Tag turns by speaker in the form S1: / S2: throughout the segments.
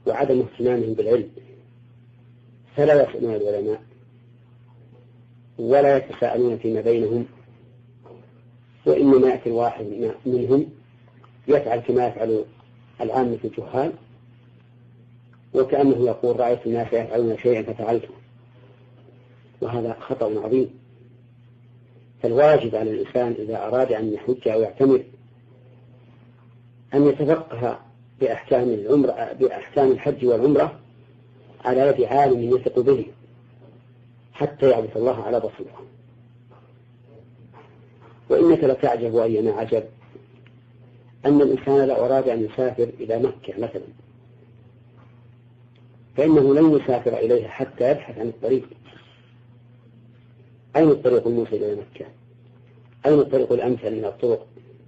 S1: وعدم اهتمامهم بالعلم، فلا يسألون العلماء ولا يتساءلون فيما بينهم، وإنما يأتي الواحد منهم يفعل كما يفعل العامة الجهال، وكأنه يقول رأيت الناس يفعلون شيئا ففعلته، وهذا خطأ عظيم. فالواجب على الإنسان إذا أراد أن يحج أو يعتمر أن يتفقه بأحكام الحج والعمرة على يد عالم يثق به حتى يعبد الله على بصيرة. وإنك لتعجب أيما عجب أن الإنسان لو أراد أن يسافر إلى مكة مثلا فإنه لن يسافر إليها حتى يبحث عن الطريق. أين الطريق الموصل إلى مكة؟ أين الطريق الأمثل من الطرق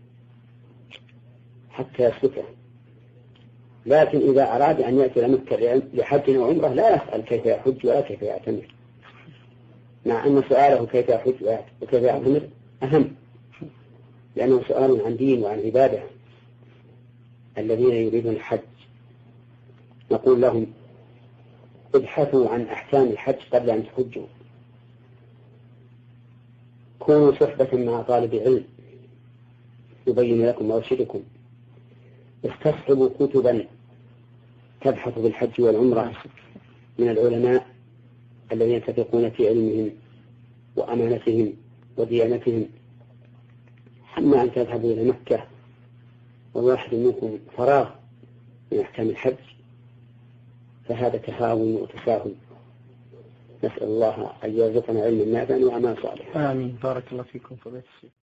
S1: حتى يسلكه؟ لكن إذا أراد أن يأتي إلى مكة لحج وعمرة لا يسأل كيف يحج ولا كيف يعتمر، مع أن سؤاله كيف يحج وكيف يعتمر أهم، لأنه سؤال عن دين وعن عبادة. الذين يريدون الحج نقول لهم ابحثوا عن أحكام الحج قبل أن تحجوا، كونوا صحبة مع طالب علم يبين لكم ويرشدكم، استصحبوا كتبا تبحث بالحج والعمرة من العلماء الذين يتفقون في علمهم وأمانتهم وديانتهم، أما أن تذهبوا إلى مكة والواحد منكم فراغ من أحكام الحج فهذا تهاون وتساهل. نسأل الله أن يرزقنا علما نافعا وأعمالا صالحة.
S2: آمين. بارك الله فيكم فضيلة الشيخ.